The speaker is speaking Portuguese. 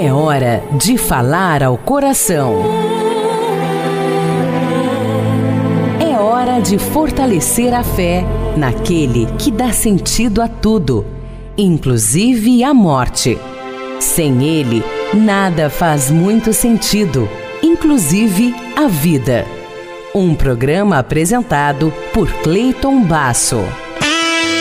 É hora de falar ao coração. É hora de fortalecer a fé naquele que dá sentido a tudo, inclusive a morte. Sem ele, nada faz muito sentido, inclusive a vida. Um programa apresentado por Cleiton Basso.